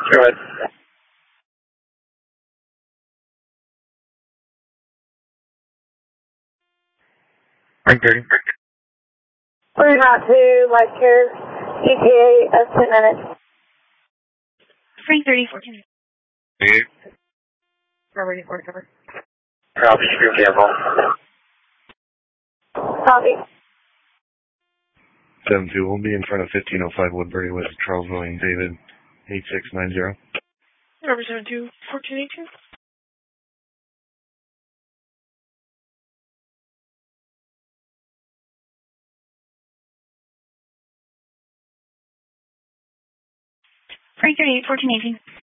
Go ahead. Frank 30. We're not to like care ETA of 10 minutes. Frank 30, 14. Hey. We're ready for it, cover. Copy, screw careful. Copy. 7-2, we'll be in front of 1505 Woodbury with Charles William David, 8690. Number 72, 1418. Frank 38, 1418.